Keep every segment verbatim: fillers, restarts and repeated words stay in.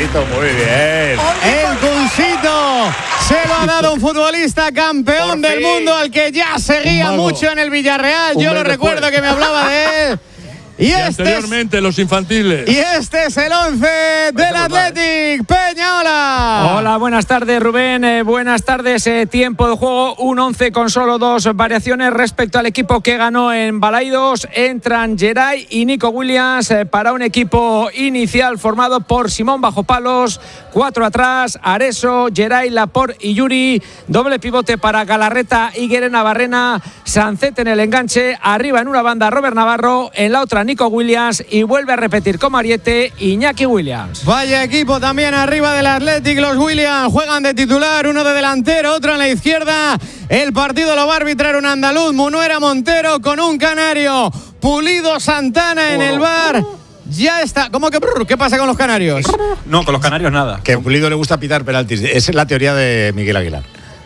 Cuncito, muy bien. El Cuncito se lo ha dado un futbolista campeón del mundo al que ya seguía mucho en el Villarreal. Yo lo recuerdo que me hablaba de él. Y, y este anteriormente es, los infantiles. Y este es el once del Athletic. Peña, hola. Hola, buenas tardes, Rubén. Eh, buenas tardes. Eh, tiempo de juego, un once con solo dos variaciones respecto al equipo que ganó en Balaidos. Entran Geray y Nico Williams eh, para un equipo inicial formado por Simón bajo palos, cuatro atrás, Areso, Geray, Laporte y Yuri. Doble pivote para Galarreta y Guerena Barrena. Sancete en el enganche. Arriba en una banda Robert Navarro, en la otra Nico Williams y vuelve a repetir con Mariette Iñaki Williams. Vaya equipo también arriba del Athletic. Los Williams juegan de titular, uno de delantero, otro en la izquierda. El partido lo va a arbitrar un andaluz, Munuera Montero, con un canario, Pulido Santana en el bar. Ya está. ¿Cómo que? ¿Qué pasa con los canarios? No, con los canarios nada. Que a Pulido le gusta pitar penaltis. Esa es la teoría de Miguel Aguilar.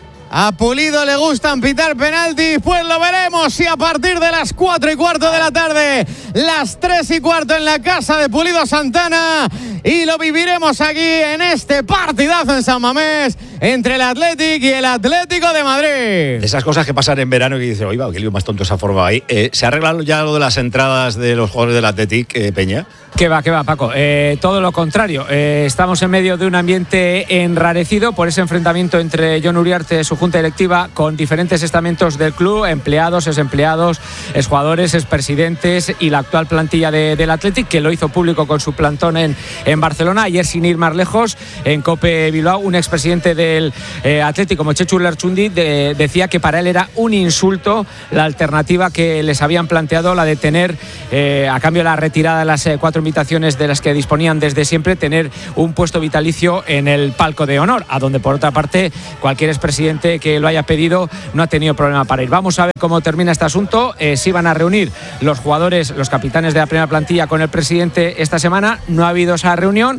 A Pulido le gustan pitar penaltis, pues lo veremos si a partir de las cuatro y cuarto de la tarde, las tres y cuarto en la casa de Pulido Santana, y lo viviremos aquí en este partidazo en San Mamés entre el Athletic y el Atlético de Madrid. Esas cosas que pasan en verano y que dices, oiga, qué lío más tonto se ha formado ahí. Eh, ¿Se ha arreglado ya lo de las entradas de los jugadores del Athletic, eh, Peña? ¿Qué va, qué va, Paco? Eh, todo lo contrario. Eh, estamos en medio de un ambiente enrarecido por ese enfrentamiento entre Jon Uriarte, su junta directiva, con diferentes estamentos del club, empleados, exempleados, exjugadores, expresidentes y la actual plantilla de, del Athletic, que lo hizo público con su plantón en, en Barcelona. Ayer, sin ir más lejos, en COPE Bilbao, un expresidente del eh, Athletic, como Chechu Lerchundi, de, decía que para él era un insulto la alternativa que les habían planteado, la de tener, eh, a cambio de la retirada de las eh, cuatro invitaciones de las que disponían desde siempre, tener un puesto vitalicio en el palco de honor, a donde por otra parte cualquier expresidente que lo haya pedido no ha tenido problema para ir. Vamos a ver cómo termina este asunto. Eh, si van a reunir los jugadores, los capitanes de la primera plantilla con el presidente esta semana. No ha habido esa reunión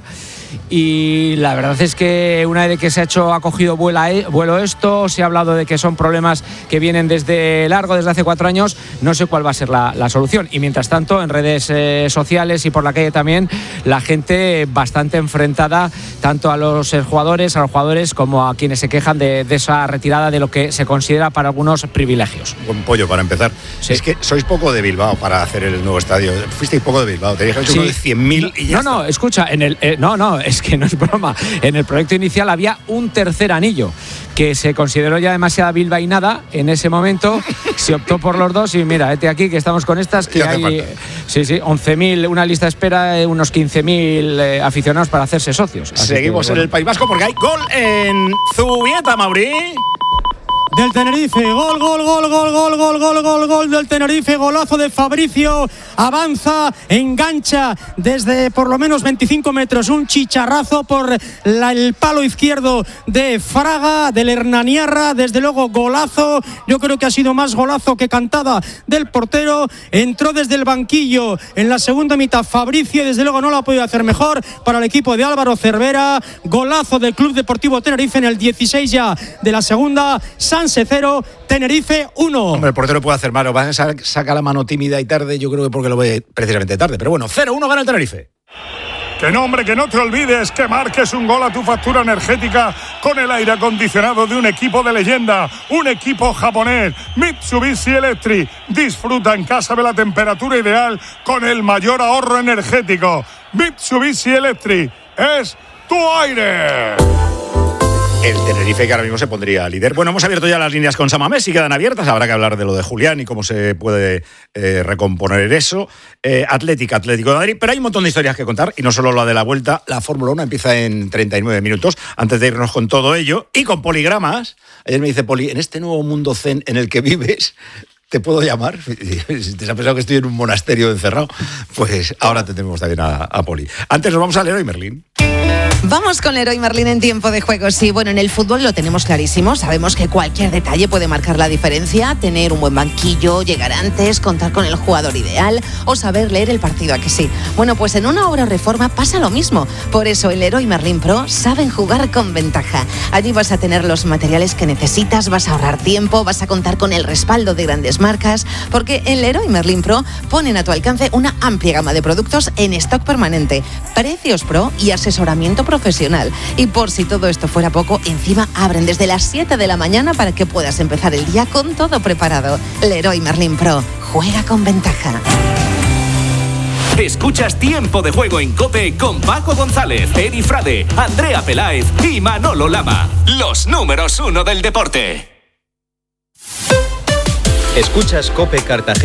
y la verdad es que una vez que se ha hecho, ha cogido vuelo esto, se ha hablado de que son problemas que vienen desde largo, desde hace cuatro años, no sé cuál va a ser la, la solución. Y mientras tanto, en redes eh, sociales y por la calle también, la gente bastante enfrentada tanto a los jugadores, a los jugadores como a quienes se quejan de, de esa retirada de lo que se considera para algunos privilegios. Buen pollo para empezar. Sí. Es que sois poco de Bilbao para hacer el nuevo estadio. Fuisteis poco de Bilbao, teníais que haber hecho uno de cien mil y ya No, no, está. escucha, en el, eh, no, no, es que no es broma. En el proyecto inicial había un tercer anillo que se consideró ya demasiada bilbainada en ese momento. Se optó por los dos y mira, este aquí que estamos con estas, que hay sí, sí, once mil, una lista de espera de unos quince mil eh, aficionados para hacerse socios. Así Seguimos que, bueno, en el País Vasco porque hay gol en Zubieta, Mauri. Del Tenerife, gol, gol, gol, gol, gol, gol, gol, gol, gol del Tenerife, golazo de Fabricio, avanza, engancha desde por lo menos veinticinco metros, un chicharrazo por la, el palo izquierdo de Fraga, del Hernaniarra, desde luego golazo, yo creo que ha sido más golazo que cantada del portero, entró desde el banquillo en la segunda mitad Fabricio y desde luego no lo ha podido hacer mejor para el equipo de Álvaro Cervera, golazo del Club Deportivo Tenerife en el dieciséis ya de la segunda, Sanse cero, Tenerife uno. Hombre, el portero puede hacer malo, va a sacar la mano tímida y tarde, yo creo que porque lo ve precisamente tarde, pero bueno, cero uno gana el Tenerife. Que no, hombre, que no te olvides que marques un gol a tu factura energética con el aire acondicionado de un equipo de leyenda, un equipo japonés, Mitsubishi Electric. Disfruta en casa de la temperatura ideal con el mayor ahorro energético. Mitsubishi Electric es tu aire. El Tenerife, que ahora mismo se pondría líder. Bueno, hemos abierto ya las líneas con San Mamés y quedan abiertas. Habrá que hablar de lo de Julián y cómo se puede eh, recomponer eso. Eh, Atlético, Atlético de Madrid. Pero hay un montón de historias que contar y no solo la de la vuelta. La Fórmula uno empieza en treinta y nueve minutos. Antes de irnos con todo ello y con poligramas. Ayer me dice Poli, en este nuevo mundo zen en el que vives, ¿te puedo llamar? Si te has pensado que estoy en un monasterio encerrado, pues ahora te tenemos también a, a Poli. Antes nos vamos al Leroy Merlin. Vamos con Leroy Merlin en tiempo de juego. Sí, bueno, en el fútbol lo tenemos clarísimo. Sabemos que cualquier detalle puede marcar la diferencia. Tener un buen banquillo, llegar antes, contar con el jugador ideal o saber leer el partido, ¿a que sí? Bueno, pues en una obra o reforma pasa lo mismo. Por eso el Leroy Merlin Pro saben jugar con ventaja. Allí vas a tener los materiales que necesitas, vas a ahorrar tiempo, vas a contar con el respaldo de grandes marcas, porque en Leroy Merlin Pro ponen a tu alcance una amplia gama de productos en stock permanente, precios pro y asesoramiento pro profesional. Y por si todo esto fuera poco, encima abren desde las siete de la mañana para que puedas empezar el día con todo preparado. Leroy Merlin Pro, juega con ventaja. Escuchas Tiempo de Juego en COPE con Paco González, Eri Frade, Andrea Peláez y Manolo Lama. Los números uno del deporte. Escuchas COPE Cartagena.